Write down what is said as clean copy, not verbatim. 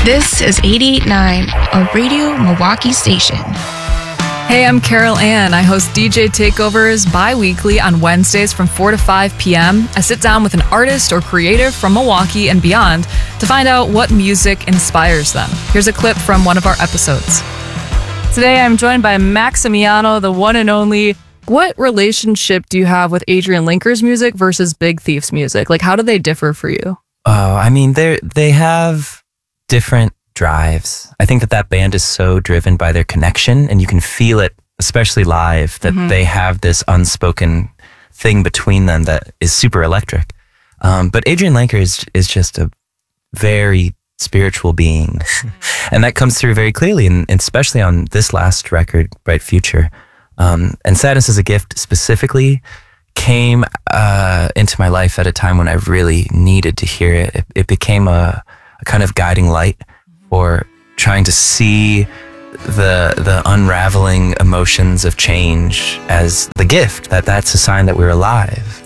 This is 88.9, a Radio Milwaukee station. Hey, I'm Carol Ann. I host DJ Takeovers bi-weekly on Wednesdays from 4 to 5 p.m. I sit down with an artist or creative from Milwaukee and beyond to find out what music inspires them. Here's a clip from one of our episodes. Today, I'm joined by Maximiano, the one and only. What relationship do you have with Adrian Linker's music versus Big Thief's music? Like, how do they differ for you? Oh, I mean, they have different drives. I think that band is so driven by their connection, and you can feel it, especially live, that they have this unspoken thing between them that is super electric. But Adrian Linker is just a very spiritual being, and that comes through very clearly, and especially on this last record, Bright Future. And Sadness is a Gift specifically came into my life at a time when I really needed to hear it. It became a kind of guiding light for trying to see the unraveling emotions of change as the gift, that's a sign that we're alive.